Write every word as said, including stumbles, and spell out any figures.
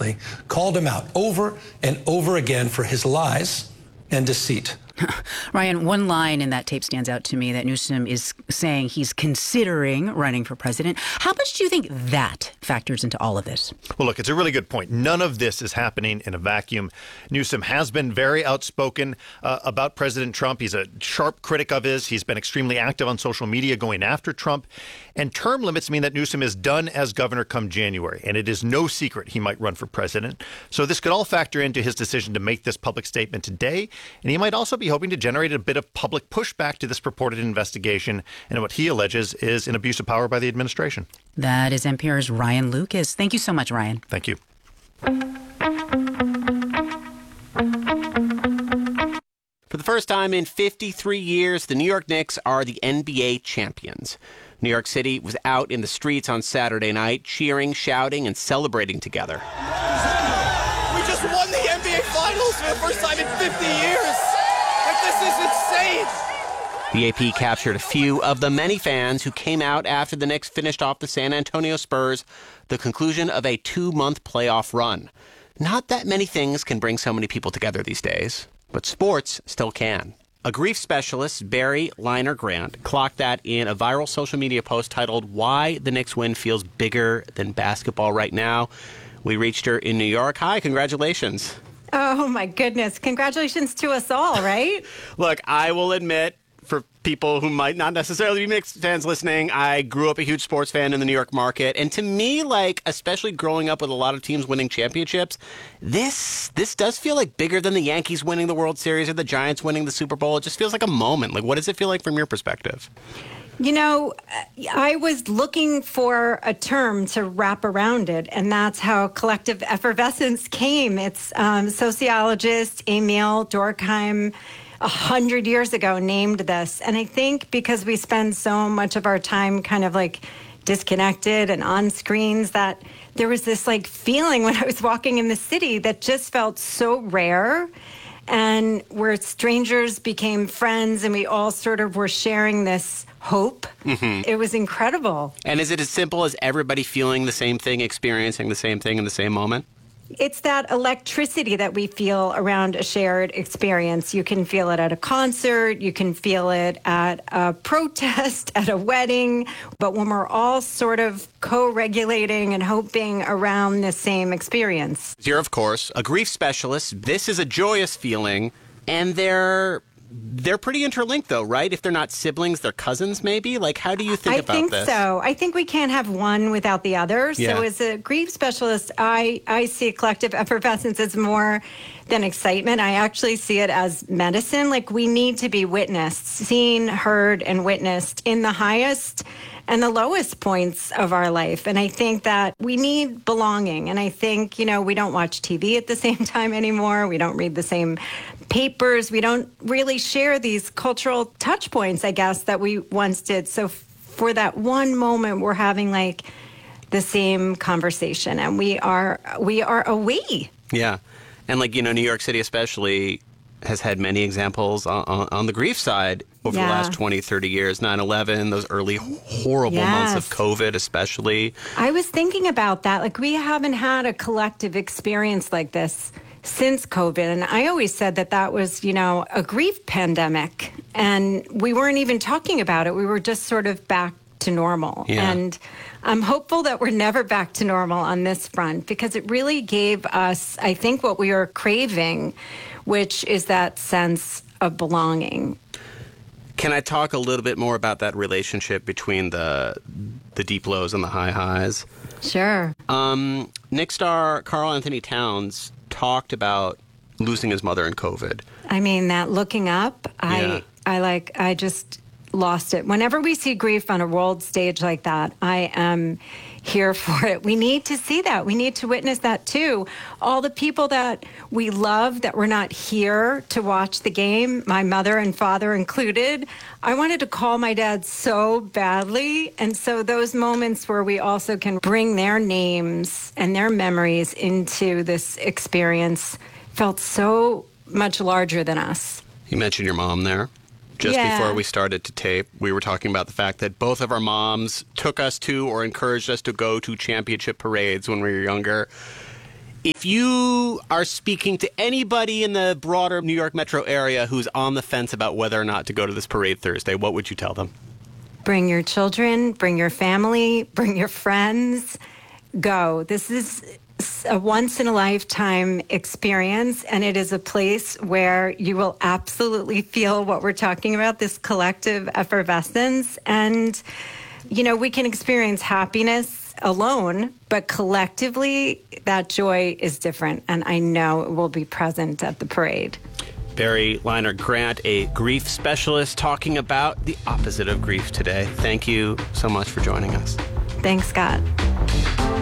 publicly called him out over and over again for his lies and deceit. Ryan, one line in that tape stands out to me, that Newsom is saying he's considering running for president. How much do you think that factors into all of this? Well, look, it's a really good point. None of this is happening in a vacuum. Newsom has been very outspoken uh, about President Trump. He's a sharp critic of his. He's been extremely active on social media going after Trump. And term limits mean that Newsom is done as governor come January. And it is no secret he might run for president. So this could all factor into his decision to make this public statement today. And he might also be hoping to generate a bit of public pushback to this purported investigation and what he alleges is an abuse of power by the administration. That is N P R's Ryan Lucas. Thank you so much, Ryan. Thank you. For the first time in fifty-three years, the New York Knicks are the N B A champions. New York City was out in the streets on Saturday night, cheering, shouting, and celebrating together. We just won the N B A Finals for the first time in fifty years! Like, this is insane! The A P captured a few of the many fans who came out after the Knicks finished off the San Antonio Spurs, the conclusion of a two-month playoff run. Not that many things can bring so many people together these days, but sports still can. A grief specialist, Barry Liner Grant, clocked that in a viral social media post titled, "Why the Knicks Win Feels Bigger Than Basketball Right Now." We reached her in New York. Hi, congratulations. Oh, my goodness. Congratulations to us all, right? Look, I will admit, for people who might not necessarily be Knicks fans listening, I grew up a huge sports fan in the New York market. And to me, like, especially growing up with a lot of teams winning championships, this this does feel like bigger than the Yankees winning the World Series or the Giants winning the Super Bowl. It just feels like a moment. Like, what does it feel like from your perspective? You know, I was looking for a term to wrap around it, and that's how collective effervescence came. It's um, sociologist Emil Durkheim a hundred years ago named this. And I think because we spend so much of our time kind of like disconnected and on screens, that there was this like feeling when I was walking in the city that just felt so rare, and where strangers became friends and we all sort of were sharing this hope. Mm-hmm. It was incredible. And is it as simple as everybody feeling the same thing, experiencing the same thing in the same moment? It's that electricity that we feel around a shared experience. You can feel it at a concert, you can feel it at a protest, at a wedding, but when we're all sort of co-regulating and hoping around the same experience. You're, of course, a grief specialist. This is a joyous feeling, and they're... They're pretty interlinked, though, right? If they're not siblings, they're cousins, maybe? Like, how do you think I about think this? so. I think we can't have one without the other. Yeah. So as a grief specialist, I, I see collective effervescence as more than excitement. I actually see it as medicine. Like, we need to be witnessed, seen, heard, and witnessed in the highest and the lowest points of our life. And I think that we need belonging. And I think, you know, we don't watch T V at the same time anymore. We don't read the same papers. We don't really share these cultural touch points, I guess, that we once did. So for that one moment, we're having like the same conversation, and we are we are a we. Yeah. And like, you know, New York City especially has had many examples on, on, on the grief side over Yeah. the last twenty, thirty years. nine eleven, those early horrible Yes. months of COVID especially. I was thinking about that. Like, we haven't had a collective experience like this since COVID. And I always said that that was, you know, a grief pandemic. And we weren't even talking about it. We were just sort of back to normal. Yeah. And I'm hopeful that we're never back to normal on this front, because it really gave us, I think, what we were craving, which is that sense of belonging. Can I talk a little bit more about that relationship between the the deep lows and the high highs? Sure. Um, Knicks star Karl Anthony Towns talked about losing his mother in COVID. I mean, that looking up, I, Yeah. I like, I just lost it. Whenever we see grief on a world stage like that, I am here for it. We need to see that. We need to witness that too. All the people that we love that were not here to watch the game, my mother and father included, I wanted to call my dad so badly. And so those moments where we also can bring their names and their memories into this experience felt so much larger than us. You mentioned your mom there. Just Yeah. before we started to tape, we were talking about the fact that both of our moms took us to or encouraged us to go to championship parades when we were younger. If you are speaking to anybody in the broader New York metro area who's on the fence about whether or not to go to this parade Thursday, what would you tell them? Bring your children, bring your family, bring your friends. Go. This is a once-in-a-lifetime experience, and it is a place where you will absolutely feel what we're talking about, this collective effervescence. And, you know, we can experience happiness alone, but collectively, that joy is different, and I know it will be present at the parade. Barry Leinart-Grant, a grief specialist, talking about the opposite of grief today. Thank you so much for joining us. Thanks, Scott.